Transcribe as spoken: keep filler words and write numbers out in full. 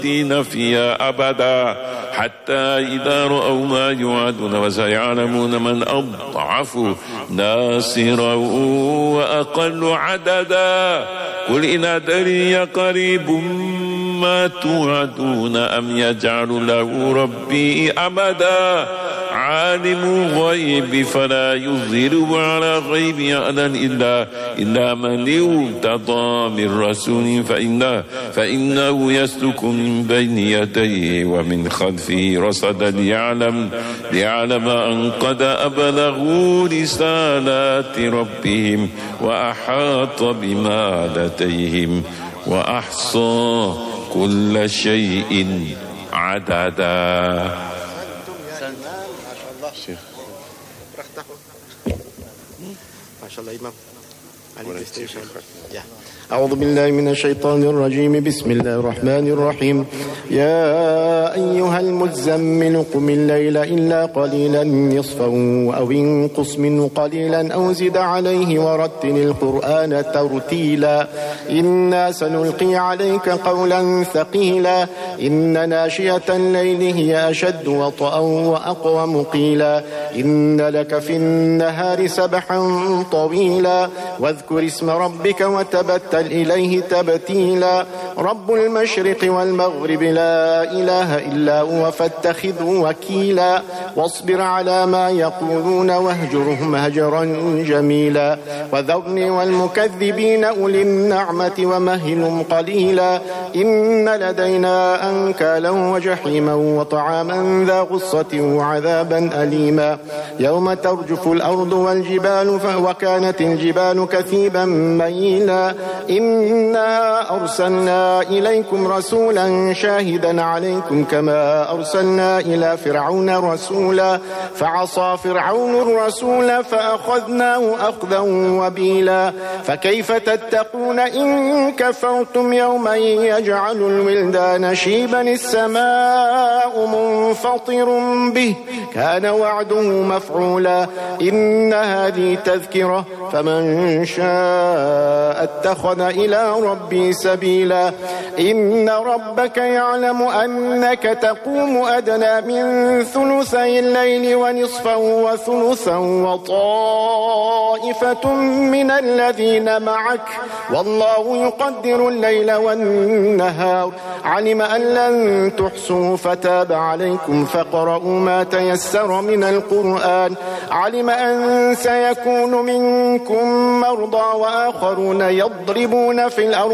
خالدين فيها أبدا حتى إذا رأوا ما يوعدون وسيعلمون من أضعف ناصرا وأقل عددا قل إن أدري قريب ما توعدون أم يجعل له ربي أمدا عالم الغيب فلا يظهر على غيب أحدا إلا إلا من ارتضى من رسول فإنه فإنه يسلك من بين يديه ومن خلفه رصدا ليعلم ليعلم أن قد أبلغوا رسالات ربهم وأحاط بما لديهم وأحصى كل شيء عددا. أعوذ بالله من الشيطان الرجيم. بسم الله الرحمن الرحيم. يا أيها المزمل قم الليل إلا قليلا نصفه أو انقص منه قليلا أو زد عليه ورتل القرآن ترتيلا إنا سنلقي عليك قولا ثقيلا إن ناشئة الليل هي أشد وطئا وأقوم قيلا إن لك في النهار سبحا طويلا واذكر اسم ربك وتبتل إليه تبتيلا رب المشرق والمغرب لا إله إلا هو فاتخذه وكيلا واصبر على ما يقولون واهجرهم هجرا جميلا وذرني والمكذبين أولي النعمة ومهلهم قليلا إن لدينا أنكالا وجحيما وطعاما ذا غصة وعذابا أليما يوم ترجف الأرض والجبال وكانت الجبال كثيبا ميلا إنا أرسلنا إليكم رسولا شاهدا عليكم كما أرسلنا إلى فرعون رسولا فعصى فرعون الرسول فأخذناه أخذا وبيلا فكيف تتقون إن كفرتم يوما يجعل الولدان شيبا السماء منفطر به كان وعده مفعولا إن هذه تذكرة فمن شاء اتخذ إلى ربي سبيلا إن ربك يعلم أنك تقوم أدنى من ثلثي الليل ونصفه وثلثا وطائفة من الذين معك والله يقدر الليل والنهار علم أن لن تحصوا فتاب عليكم فاقرؤوا ما تيسر من القرآن علم أن سيكون منكم مرضى وآخرون يضربون في الأرض